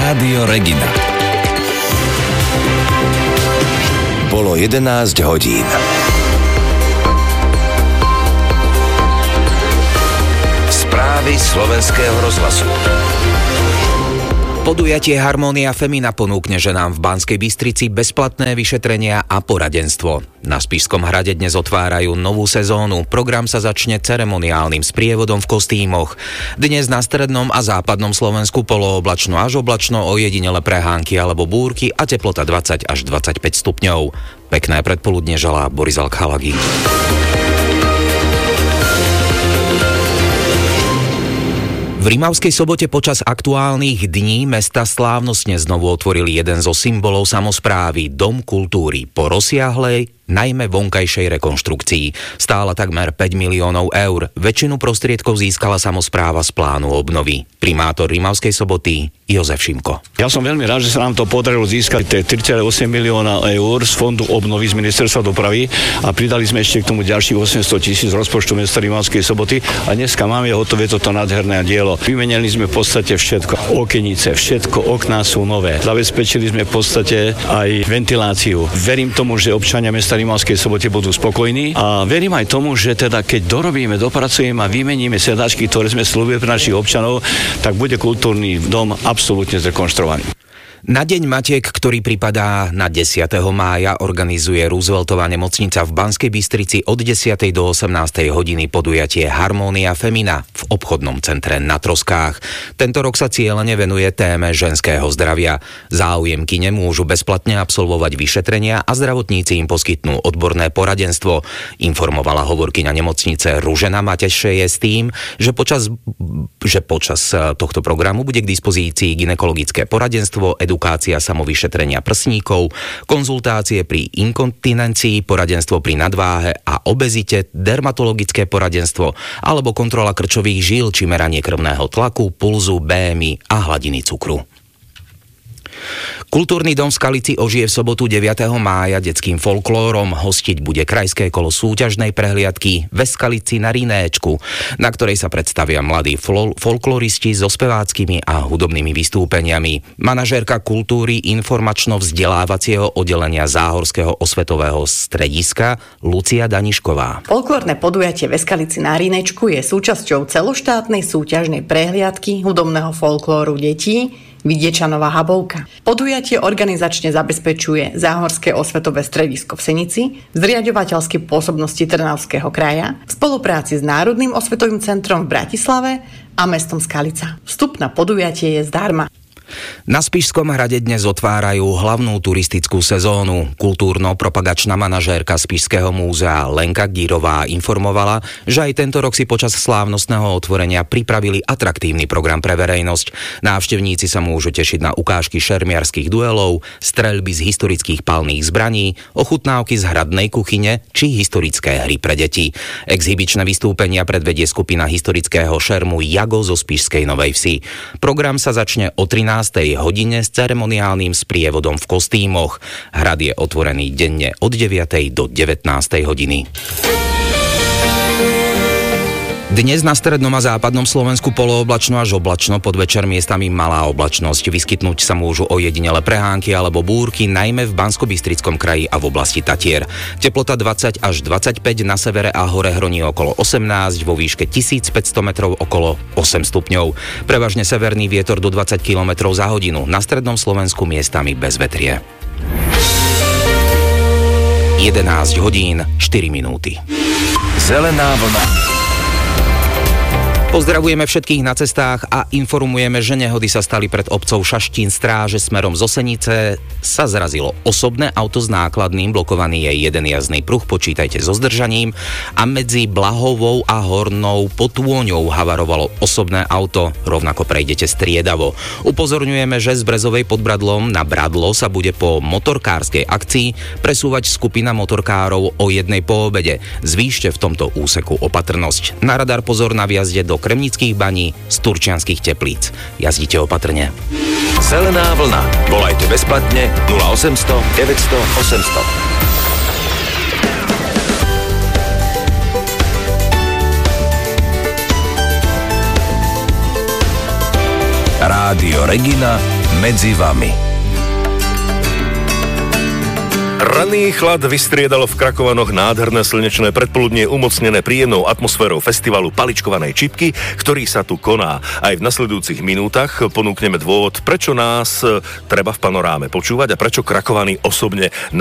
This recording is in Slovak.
Rádio Regina. Bolo 11 hodín. Správy slovenského rozhlasu. Podujatie Harmónia Femina ponúkne ženám v Banskej Bystrici bezplatné vyšetrenia a poradenstvo. Na Spišskom hrade dnes otvárajú novú sezónu. Program sa začne ceremoniálnym sprievodom v kostýmoch. Dnes na strednom a západnom Slovensku polooblačno až oblačno, ojedinele prehánky alebo búrky a teplota 20 až 25 stupňov. Pekné predpoludne želá Boris Alkhalagi. V Rimavskej Sobote počas aktuálnych dní mesta slávnostne znovu otvorili jeden zo symbolov samosprávy, Dom kultúry, po rozsiahlej, najmä vonkajšej rekonštrukcii. Stála takmer 5 miliónov eur. Väčšinu prostriedkov získala samospráva z plánu obnovy. Primátor Rimavskej Soboty Jozef Šimko. Ja som veľmi rád, že sa nám to podarilo získať 3,8 milióna eur z fondu obnovy z ministerstva dopravy a pridali sme ešte k tomu ďalších 800 000 z rozpočtu mesta Rimavskej Soboty a dneska máme hotové toto nádherné dielo. Vymenili sme v podstate všetko. Okenice, všetko, okná sú nové. Zabezpečili sme v podstate aj ventiláciu. Verím tomu, že občania mesta Rimavskej Sobote budú spokojní a verím aj tomu, že teda keď dorobíme, dopracujeme a vymeníme sedačky, ktoré sme slúbili pre našich občanov, tak bude kultúrny dom absolútne zrekonštruovaný. Na Deň Matiek, ktorý pripadá na 10. mája, organizuje Rooseveltová nemocnica v Banskej Bystrici od 10. do 18. hodiny podujatie Harmónia Femina v obchodnom centre Na Troskách. Tento rok sa cieľene venuje téme ženského zdravia. Záujemky nemôžu bezplatne absolvovať vyšetrenia a zdravotníci im poskytnú odborné poradenstvo. Informovala hovorkyňa nemocnice Ružena Matešeje s tým, že počas tohto programu bude k dispozícii gynekologické poradenstvo, edukácia samovyšetrenia prsníkov, konzultácie pri inkontinencii, poradenstvo pri nadváhe a obezite, dermatologické poradenstvo alebo kontrola krčových žíl či meranie krvného tlaku, pulzu, BMI a hladiny cukru. Kultúrny dom v Skalici ožije v sobotu 9. mája detským folklórom. Hostiť bude krajské kolo súťažnej prehliadky ve Skalici na Rinéčku, na ktorej sa predstavia mladí folkloristi so speváckými a hudobnými vystúpeniami. Manažérka kultúry informačno-vzdelávacieho oddelenia Záhorského osvetového strediska Lucia Danišková. Folklórne podujatie ve Skalici na Rinéčku je súčasťou celoštátnej súťažnej prehliadky hudobného folklóru detí Vidiečanová Habovka. Podujatie organizačne zabezpečuje Záhorské osvetové stredisko v Senici v zriaďovateľskej pôsobnosti Trnavského kraja v spolupráci s Národným osvetovým centrom v Bratislave a mestom Skalica. Vstup na podujatie je zdarma. Na Spišskom hrade dnes otvárajú hlavnú turistickú sezónu. Kultúrno-propagačná manažérka Spišského múzea Lenka Gírová informovala, že aj tento rok si počas slávnostného otvorenia pripravili atraktívny program pre verejnosť. Návštevníci sa môžu tešiť na ukážky šermiarských duelov, streľby z historických palných zbraní, ochutnávky z hradnej kuchyne či historické hry pre deti. Exhibičné vystúpenia predvedie skupina historického šermu Jago zo Spišskej Novej Vsi. Program sa začne o 13. hodine s ceremoniálnym sprievodom v kostýmoch. Hrad je otvorený denne od 9. do 19. hodiny. Dnes na strednom a západnom Slovensku polooblačno až oblačno, podvečer miestami malá oblačnosť. Vyskytnúť sa môžu ojedinele prehánky alebo búrky, najmä v Banskobystrickom kraji a v oblasti Tatier. Teplota 20 až 25, na severe a hore hroní okolo 18, vo výške 1500 metrov okolo 8 stupňov. Prevažne severný vietor do 20 km za hodinu, na strednom Slovensku miestami bez vetrie. 11 hodín 4 minúty. Zelená vlna. Pozdravujeme všetkých na cestách a informujeme, že nehody sa stali pred obcov Šaštín Stráže smerom z Osenice. Sa zrazilo osobné auto s nákladným, blokovaný je jeden jazdný pruh, počítajte so zdržaním, a medzi Blahovou a Hornou Potôňou havarovalo osobné auto, rovnako prejdete striedavo. Upozorňujeme, že z Brezovej pod Bradlom na Bradlo sa bude po motorkárskej akcii presúvať skupina motorkárov o jednej po obede. Zvýšte v tomto úseku opatrnosť. Na radar pozor na vjazde do Kremnických baní z Turčianskych Teplíc. Jazdite opatrne. Zelená vlna. Volajte bezplatne 0800 900 800. Rádio Regina medzi vami. Ranný chlad vystriedalo v Krakovanoch nádherné slnečné predpoludnie umocnené príjemnou atmosférou festivalu paličkovanej čipky, ktorý sa tu koná. Aj v nasledujúcich minútach ponúkneme dôvod, prečo nás treba v panoráme počúvať a prečo Krakovany osobne